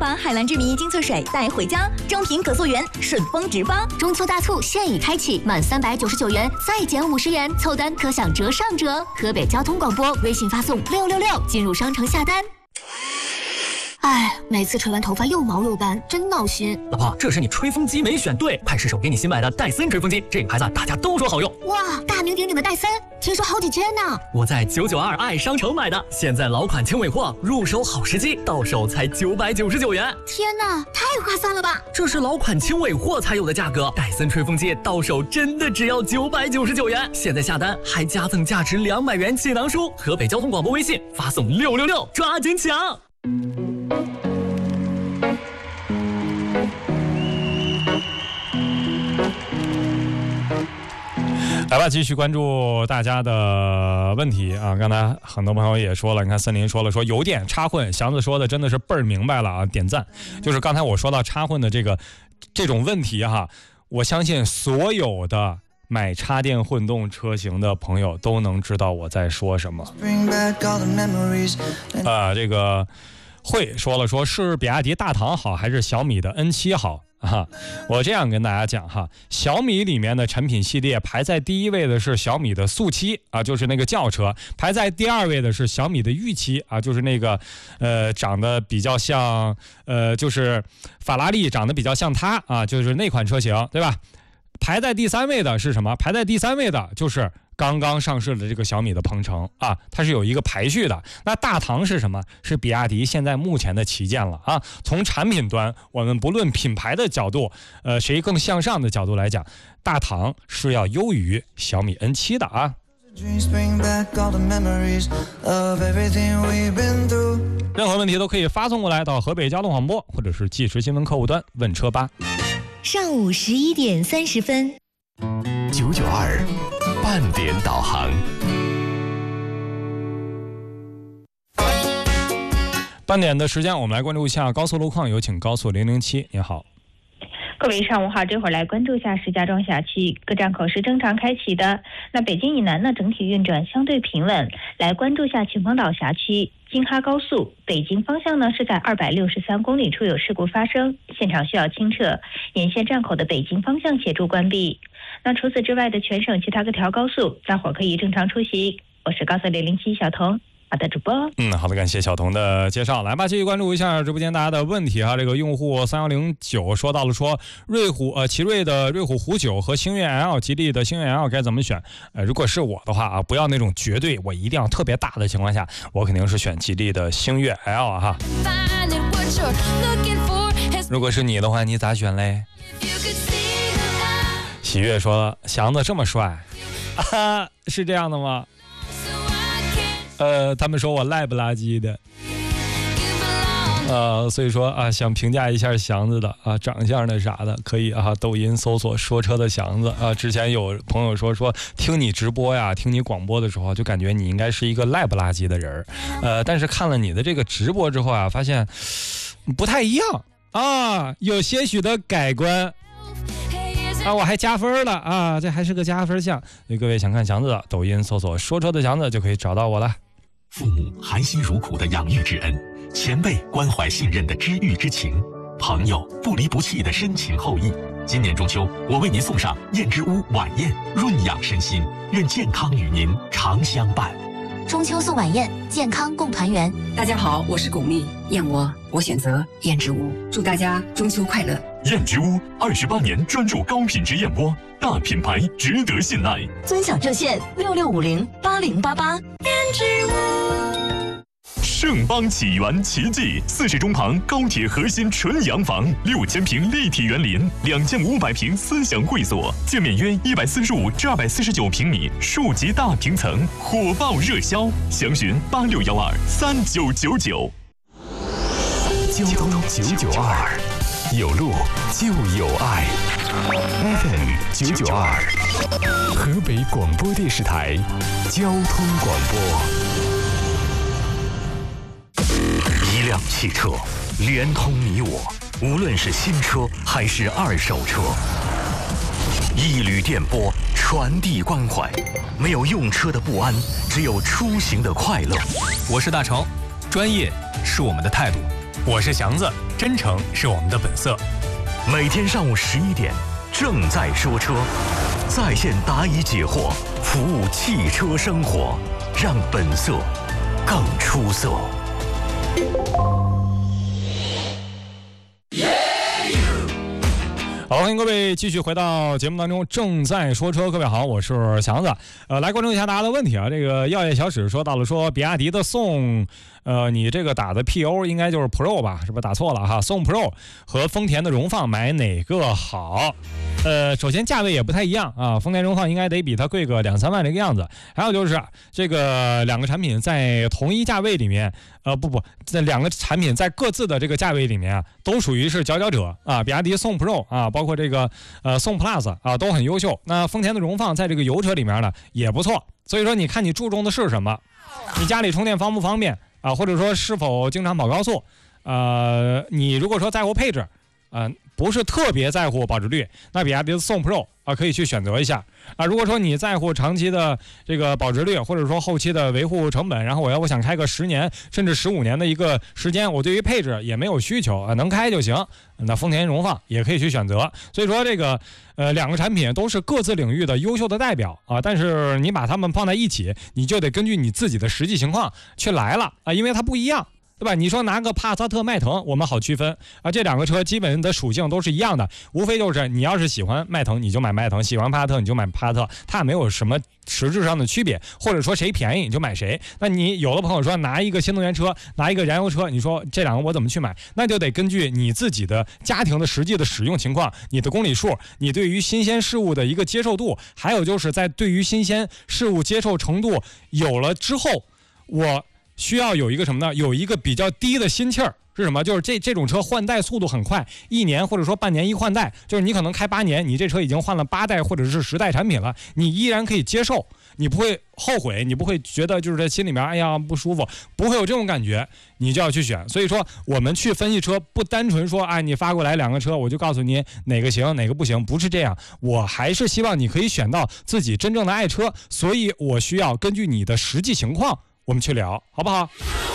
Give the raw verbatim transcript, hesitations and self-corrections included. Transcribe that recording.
把海蓝之谜精粹水带回家，正品可溯源，顺丰直发。 中秋大促现已开启，满三百九十九元再减五十元，凑单可享折上折。河北交通广播微信发送六六六进入商城下单。哎，每次吹完头发又毛又干，真闹心。 老婆，这是你吹风机没选对，快试试我给你新买的戴森吹风机，这个牌子大家都说好用。 哇，大名鼎鼎的戴森，听说好几千呢。 我在九九二爱商城买的，现在老款轻尾货，入手好时机，到手才九百九十九元。 天哪，太划算了吧！ 这是老款轻尾货才有的价格，戴森吹风机到手真的只要九百九十九元。现在下单还加赠价值两百元气囊书。河北交通广播微信发送六六六，抓紧抢！ 来吧，继续关注大家的问题啊！刚才很多朋友也说了，你看森林说了，说有点插混，祥子说的真的是倍儿明白了啊，点赞。就是刚才我说到插混的这个这种问题哈，我相信所有的买插电混动车型的朋友都能知道我在说什么。啊，这个会说了，说是比亚迪大唐好还是小米的 N 七 好？啊，我这样跟大家讲哈，小米里面的产品系列排在第一位的是小米的速七啊，就是那个轿车；排在第二位的是小米的御七啊，就是那个呃长得比较像呃就是法拉利长得比较像它啊，就是那款车型，对吧？排在第三位的是什么？排在第三位的就是刚刚上市的这个小米的鹏程啊，它是有一个排序的。那大唐是什么？是比亚迪现在目前的旗舰了啊。从产品端，我们不论品牌的角度，呃，谁更向上的角度来讲，大唐是要优于小米 N 七 的啊。任何问题都可以发送过来到河北交通广播或者是即时新闻客户端问车吧。 上午十一点三十分， 九九二半点导航。 半点的时间，我们来关注一下高速路况，有请高速零零七，你好。 各位上午好，这会儿来关注一下石家庄辖区各站口是正常开启的。那北京以南呢，整体运转相对平稳。来关注一下秦皇岛辖区京哈高速北京方向呢，是在二百六十三公里处有事故发生，现场需要清撤，沿线站口的北京方向协助关闭。那除此之外的全省其他各条高速，大伙可以正常出行。我是高速零零七小童。好的，主播。 嗯，好的，感谢小童的介绍。来吧，继续关注一下直播间大家的问题哈。这个用户三一零九说到了说，瑞虎呃奇瑞的瑞虎虎九和星越 L， 吉利的星越 L 该怎么选？呃，如果是我的话啊，不要那种绝对我一定要特别大的情况下，我肯定是选吉利的星越 L 哈。如果是你的话，你咋选嘞？喜悦说，祥子这么帅，啊，是这样的吗？呃，他们说我赖不拉几的，呃，所以说啊，想评价一下祥子的啊，长相的啥的，可以啊，抖音搜索说车的祥子啊。之前有朋友说说听你直播呀，听你广播的时候，就感觉你应该是一个赖不拉几的人，呃，但是看了你的这个直播之后啊，发现不太一样啊，有些许的改观。啊，我还加分了啊，这还是个加分项。所以各位想看祥子的，抖音搜索说车的祥子就可以找到我了。 父母含辛茹苦的养育之恩，前辈关怀信任的知遇之情，朋友不离不弃的深情厚谊。今年中秋，我为您送上燕之屋晚宴，润养身心，愿健康与您常相伴。 中秋送晚宴，健康共团圆。 大家好，我是巩俐，燕窝我选择燕之屋，祝大家中秋快乐。 燕之屋二十八年专注高品质燕窝，大品牌值得信赖。 尊享热线六六五零八零八八。燕之屋。 盛邦启源奇迹，四世中旁高铁核心纯洋房，六千平立体园林，两千五百平思想会所，建面约一百四十五至二百四十九平米，数级大平层，火爆热销，详询八六幺二三九九九。交通九九二，有路就有爱。F M 九九二，河北广播电视台交通广播。一辆汽车连通你我，无论是新车还是二手车。一缕电波传递关怀，没有用车的不安，只有出行的快乐。 我是大成，专业是我们的态度。 我是祥子， 真诚是我们的本色。 每天上午十一点，正在说车，在线答疑解惑，服务汽车生活，让本色更出色。 好，欢迎各位继续回到节目当中，正在说车。各位好，我是祥子。呃，来关注一下大家的问题啊。这个药业小史说到了，说比亚迪的宋，呃，你这个打的 P O 应该就是 Pro 吧？是不是打错了哈？宋 Pro 和丰田的荣放买哪个好？呃，首先价位也不太一样啊，丰田荣放应该得比它贵个两三万这个样子。还有就是这个两个产品在同一价位里面，呃，不不，这两个产品在各自的这个价位里面啊，都属于是佼佼者啊。比亚迪宋 Pro 啊，包括这个呃宋 Plus 啊，都很优秀。那丰田的荣放在这个油车里面呢也不错。所以说，你看你注重的是什么？你家里充电方不方便啊？或者说是否经常跑高速？呃，你如果说在乎配置，呃。不是特别在乎保值率，那比亚迪的宋 Pro 啊可以去选择一下啊。如果说你在乎长期的这个保值率，或者说后期的维护成本，然后我要我想开个十年甚至十五年的一个时间，我对于配置也没有需求啊，能开就行。那丰田荣放也可以去选择。所以说这个呃两个产品都是各自领域的优秀的代表啊，但是你把它们放在一起，你就得根据你自己的实际情况去来了啊，因为它不一样。对吧？你说拿个帕萨特、迈腾，我们好区分啊。这两个车基本的属性都是一样的，无非就是你要是喜欢迈腾，你就买迈腾；喜欢帕萨特，你就买帕萨特，它没有什么实质上的区别。或者说谁便宜你就买谁。那你有的朋友说拿一个新能源车，拿一个燃油车，你说这两个我怎么去买？那就得根据你自己的家庭的实际的使用情况、你的公里数、你对于新鲜事物的一个接受度，还有就是在对于新鲜事物接受程度有了之后，我。需要有一个什么呢？有一个比较低的心气儿是什么？就是这这种车换代速度很快，一年或者说半年一换代，就是你可能开八年，你这车已经换了八代或者是十代产品了，你依然可以接受，你不会后悔，你不会觉得就是在心里面哎呀不舒服，不会有这种感觉，你就要去选。所以说我们去分析车，不单纯说哎你发过来两个车，我就告诉你哪个行哪个不行，不是这样。我还是希望你可以选到自己真正的爱车，所以我需要根据你的实际情况。我们去聊，好不好？